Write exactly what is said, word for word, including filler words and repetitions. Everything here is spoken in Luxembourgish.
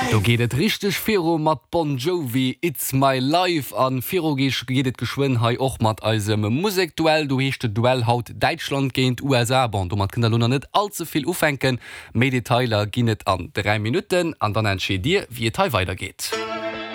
Du gehtt richtig Firo mat Bon Jovi It's my life an Firogisch gehtt geschwind hai och mat als Musikduell du hechte Duell haut Deutschland gehent U S A Band du mat Kinder net allzu viel ufenken Mediteiler ginnet an drei Minuten an dann entsche dir wie Teil weitergeht.